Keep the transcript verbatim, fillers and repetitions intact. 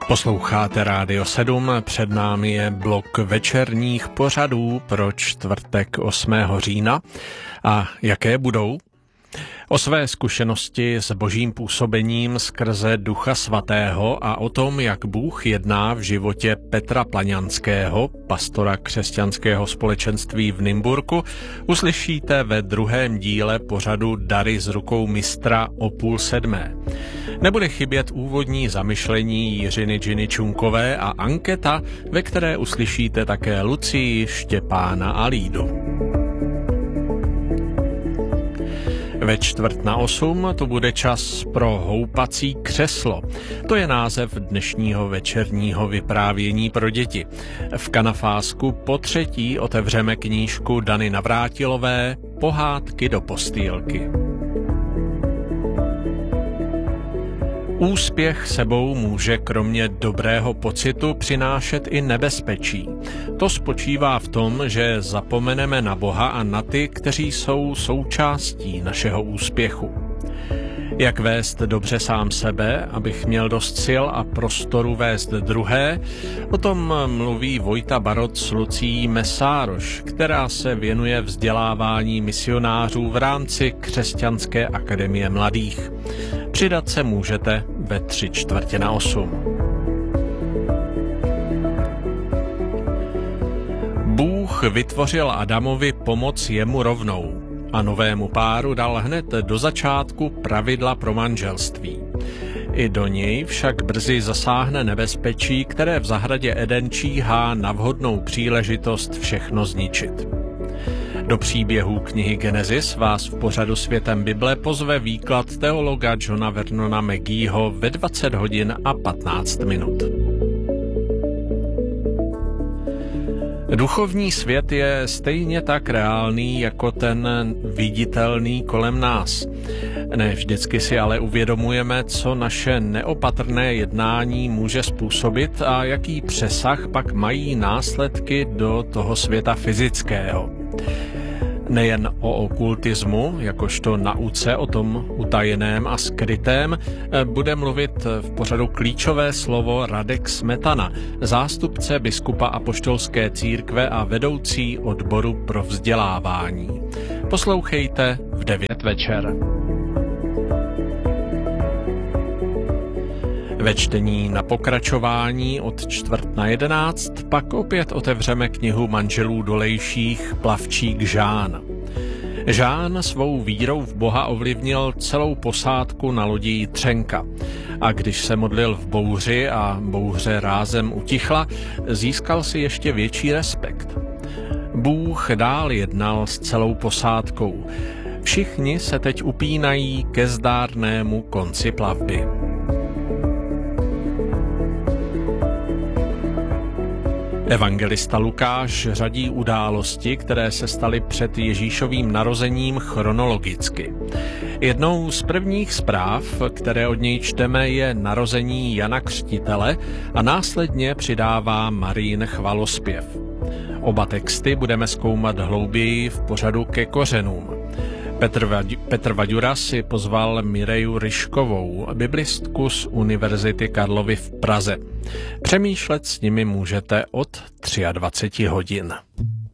Posloucháte Rádio sedm, před námi je blok večerních pořadů pro čtvrtek osmého října. A jaké budou? O své zkušenosti s božím působením skrze Ducha Svatého a o tom, jak Bůh jedná v životě Petra Plaňanského, pastora křesťanského společenství v Nymburku, uslyšíte ve druhém díle pořadu Dary z rukou mistra o půl sedmé. Nebude chybět úvodní zamyšlení Jiřiny Džiny Čunkové a anketa, ve které uslyšíte také Lucii, Štěpána a Lídu. Ve čtvrt na osm to bude čas pro houpací křeslo. To je název dnešního večerního vyprávění pro děti. V Kanafásku po třetí otevřeme knížku Dany Navrátilové Pohádky do postýlky. Úspěch sebou může kromě dobrého pocitu přinášet i nebezpečí. To spočívá v tom, že zapomeneme na Boha a na ty, kteří jsou součástí našeho úspěchu. Jak vést dobře sám sebe, abych měl dost sil a prostoru vést druhé, o tom mluví Vojta Barot s Lucií Mesároš, která se věnuje vzdělávání misionářů v rámci Křesťanské akademie mladých. Přidat se můžete ve tři čtvrtě na osm. Bůh vytvořil Adamovi pomoc jemu rovnou a novému páru dal hned do začátku pravidla pro manželství. I do něj však brzy zasáhne nebezpečí, které v zahradě Eden číhá na vhodnou příležitost všechno zničit. Do příběhů knihy Genesis vás v pořadu Světem Bible pozve výklad teologa Johna Vernona Mageeho ve dvacet hodin a patnáct minut. Duchovní svět je stejně tak reálný jako ten viditelný kolem nás. Ne vždycky si ale uvědomujeme, co naše neopatrné jednání může způsobit a jaký přesah pak mají následky do toho světa fyzického. Nejen o okultismu, jakožto nauce o tom utajeném a skrytém, bude mluvit v pořadu klíčové slovo Radek Smetana, zástupce biskupa apoštolské církve a vedoucí odboru pro vzdělávání. Poslouchejte v devět večer. Ve čtení na pokračování od čtvrt na jedenáct pak opět otevřeme knihu manželů Dolejších Plavčík Žán. Žán svou vírou v Boha ovlivnil celou posádku na lodi Jitřenka. A když se modlil v bouři a bouře rázem utichla, získal si ještě větší respekt. Bůh dál jednal s celou posádkou. Všichni se teď upínají ke zdárnému konci plavby. Evangelista Lukáš řadí události, které se staly před Ježíšovým narozením chronologicky. Jednou z prvních zpráv, které od něj čteme, je narození Jana Křtitele a následně přidává Marijin chvalospěv. Oba texty budeme zkoumat hlouběji v pořadu Ke kořenům. Petr, Vadi- Petr Vaďura si pozval Mireju Ryškovou, biblistku z Univerzity Karlovy v Praze. Přemýšlet s nimi můžete od dvacet tři hodin.